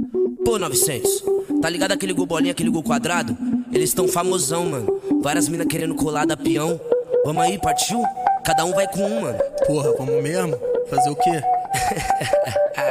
Pô, 900, tá ligado aquele gol bolinha, aquele gol quadrado? Eles tão famosão, mano. Várias minas querendo colar da peão. Vamos aí, partiu? Cada um vai com um, mano. Porra, vamos mesmo? Fazer o quê?